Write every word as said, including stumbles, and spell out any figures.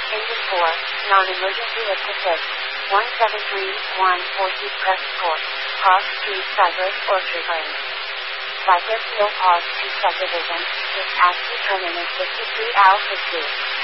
Engine four, non-emergency lift assist. one seven three one four two press port. Pause speed cyber or triggering. Viper fuel pause to subdivision. This acts to turn in in fifty-three Alpha two.